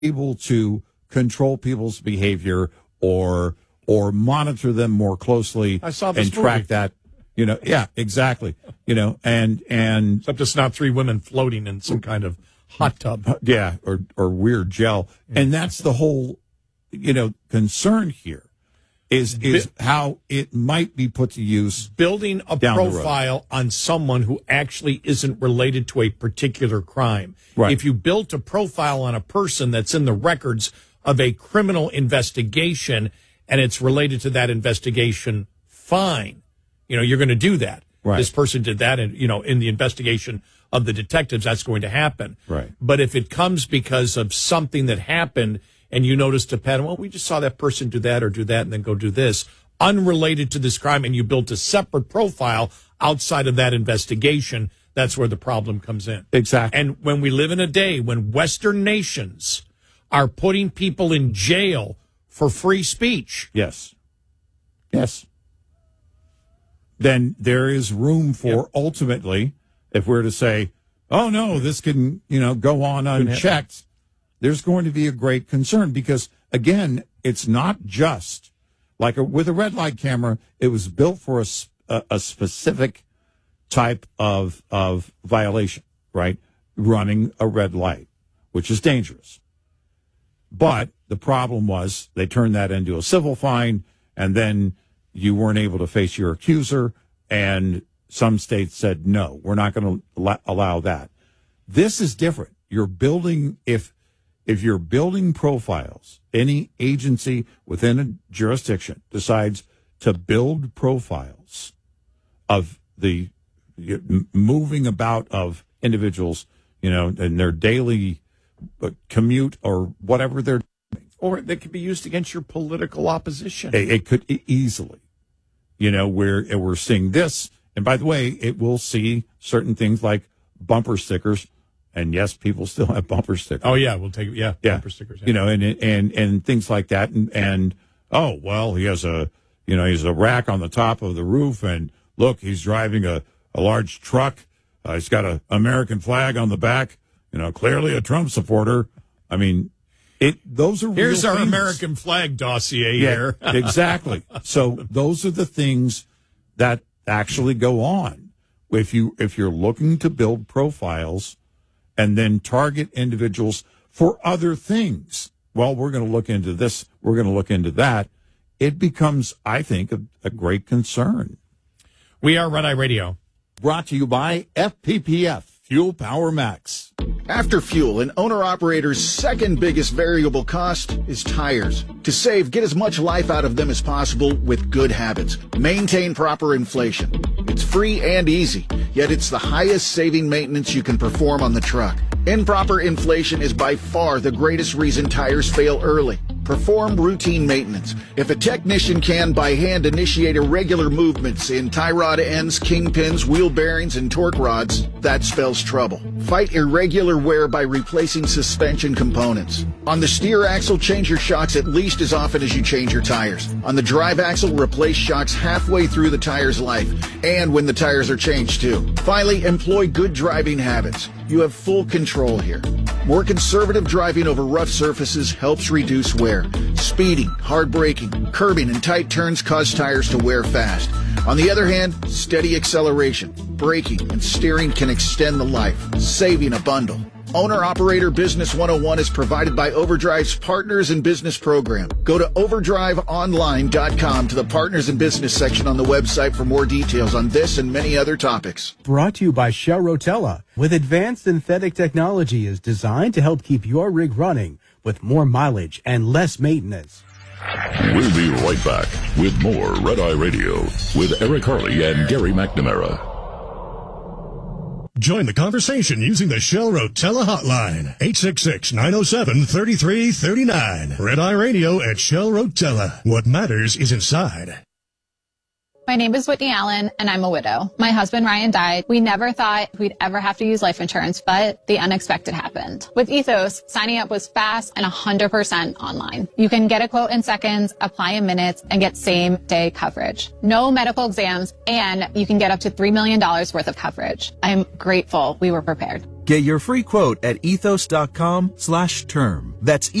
able to control people's behavior or monitor them more closely and track that. Yeah, exactly. And except it's not three women floating in some kind of hot tub. Yeah, or weird gel. And that's the whole, concern here is how it might be put to use. Building a profile on someone who actually isn't related to a particular crime. Right. If you built a profile on a person that's in the records of a criminal investigation and it's related to that investigation, fine. You're going to do that. Right. This person did that, and in the investigation of the detectives, that's going to happen. Right. But if it comes because of something that happened, and you noticed a pattern, well, we just saw that person do that or do that, and then go do this, unrelated to this crime, and you built a separate profile outside of that investigation, that's where the problem comes in. Exactly. And when we live in a day when Western nations are putting people in jail for free speech. Yes. Then there is room for ultimately, if we're to say, oh no, this can, go on unchecked, there's going to be a great concern because, again, it's not just like with a red light camera. It was built for a specific type of violation, right? Running a red light, which is dangerous. But the problem was they turned that into a civil fine, and then you weren't able to face your accuser, and some states said, no, we're not going to allow that. This is different. You're building, if you're building profiles, any agency within a jurisdiction decides to build profiles of the moving about of individuals, in their daily commute or whatever they're doing. Or they could be used against your political opposition. It could easily, where we're seeing this. And by the way, it will see certain things like bumper stickers. And yes, people still have bumper stickers. Oh yeah, we'll take it. Yeah, bumper stickers. Yeah. And things like that. And oh well, he has he's a rack on the top of the roof, and look, he's driving a large truck. He's got an American flag on the back. Clearly a Trump supporter. I mean, those are here's real our things. American flag dossier here. Exactly. So those are the things that actually go on. If you're looking to build profiles and then target individuals for other things. Well, we're going to look into this. We're going to look into that. It becomes, I think, a great concern. We are Red Eye Radio. Brought to you by FPPF, Fuel Power Max. After fuel, an owner-operator's second biggest variable cost is tires. To save, get as much life out of them as possible with good habits. Maintain proper inflation. It's free and easy, yet it's the highest saving maintenance you can perform on the truck. Improper inflation is by far the greatest reason tires fail early. Perform routine maintenance. If a technician can by hand initiate irregular movements in tie rod ends, kingpins, wheel bearings, and torque rods, that spells trouble. Fight irregular wear by replacing suspension components. On the steer axle, change your shocks at least as often as you change your tires. On the drive axle, replace shocks halfway through the tire's life, and when the tires are changed too. Finally, employ good driving habits. You have full control here. More conservative driving over rough surfaces helps reduce wear. Speeding, hard braking, curbing, and tight turns cause tires to wear fast. On the other hand, steady acceleration, braking, and steering can extend the life, saving a bundle. Owner-Operator Business 101 is provided by Overdrive's Partners in Business program. Go to overdriveonline.com to the Partners in Business section on the website for more details on this and many other topics. Brought to you by Shell Rotella, with advanced synthetic technology is designed to help keep your rig running with more mileage and less maintenance. We'll be right back with more Red Eye Radio with Eric Harley and Gary McNamara. Join the conversation using the Shell Rotella hotline, 866-907-3339. Red Eye Radio at Shell Rotella. What matters is inside. My name is Whitney Allen, and I'm a widow. My husband, Ryan, died. We never thought we'd ever have to use life insurance, but the unexpected happened. With Ethos, signing up was fast and 100% online. You can get a quote in seconds, apply in minutes, and get same-day coverage. No medical exams, and you can get up to $3 million worth of coverage. I'm grateful we were prepared. Get your free quote at ethos.com/term. That's